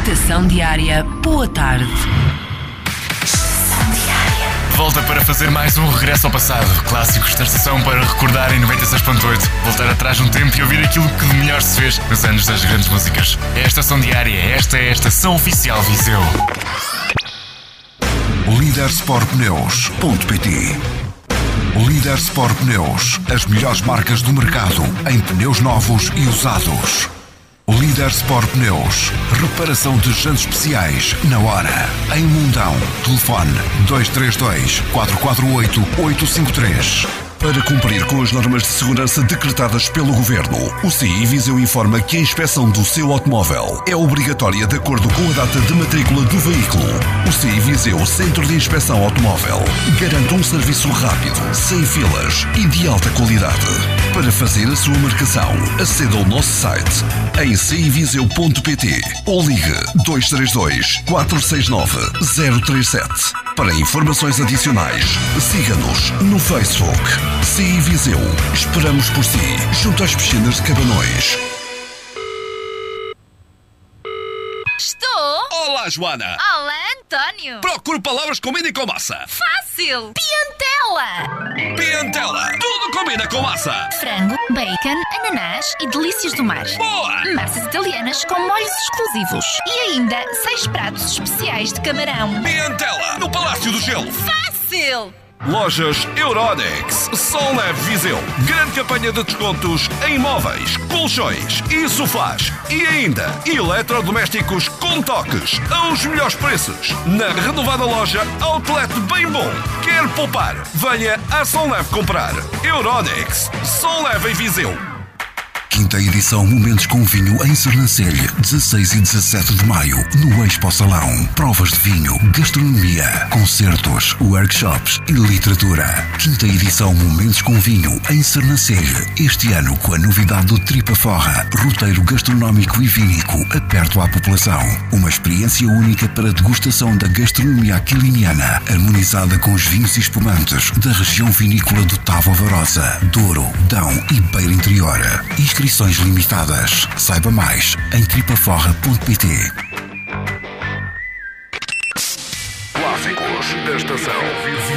Estação Diária, boa tarde. Volta para fazer mais um regresso ao passado. Clássicos da estação para recordar em 96.8. Voltar atrás no tempo e ouvir aquilo que de melhor se fez nos anos das grandes músicas. É a Estação Diária, esta é a Estação Oficial Viseu. Lidersportpneus.pt. Líder Sport Pneus, as melhores marcas do mercado em pneus novos e usados. Líder Sport Pneus, reparação de jantes especiais na hora. Em Mundão, telefone 232 448 853. Para cumprir com as normas de segurança decretadas pelo Governo, o CI Viseu informa que a inspeção do seu automóvel é obrigatória de acordo com a data de matrícula do veículo. O CI Viseu Centro de Inspeção Automóvel garante um serviço rápido, sem filas e de alta qualidade. Para fazer a sua marcação, aceda ao nosso site em civiseu.pt ou ligue 232 469 037. Para informações adicionais, siga-nos no Facebook. CI Viseu. Esperamos por si, junto às piscinas de Cabanões. Estou? Olá, Joana! Olá, António! Procuro palavras que combinem com massa. Fácil! Piantela! Piantela! Tudo combina com massa! Frango, bacon, ananás e delícias do mar. Boa! Massas italianas com molhos exclusivos. E ainda 6 pratos especiais de camarão. Piantela! No Palácio do Gelo. Fácil! Lojas Euronex, Sol Leve Viseu. Grande campanha de descontos em móveis, colchões e sofás. E ainda, eletrodomésticos com toques, aos melhores preços. Na renovada loja Outlet Bem Bom. Quer poupar? Venha a Sol Leve comprar. Euronex, Sol Leve em Viseu. Quinta edição Momentos com Vinho em Sernancelho, 16 e 17 de maio, no Expo Salão. Provas de vinho, gastronomia, concertos, workshops e literatura. Quinta edição Momentos com Vinho em Sernancelho, este ano com a novidade do Tripa Forra, roteiro gastronómico e vínico aberto à população. Uma experiência única para a degustação da gastronomia aquiliniana, harmonizada com os vinhos e espumantes da região vinícola do Távola Varosa, Douro, Dão e Beira Interior. Inscrições limitadas. Saiba mais em tripaforra.pt. Clássicos da Estação Viseu.